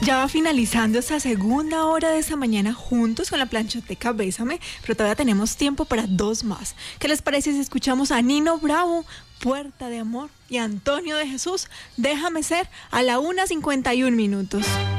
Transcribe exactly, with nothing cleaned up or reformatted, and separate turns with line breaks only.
Ya va finalizando esta segunda hora de esta mañana juntos con la planchoteca Bésame, pero todavía tenemos tiempo para dos más. ¿Qué les parece si escuchamos a Nino Bravo, Puerta de Amor, y Antonio de Jesús, Déjame Ser, a la una cincuenta y un minutos?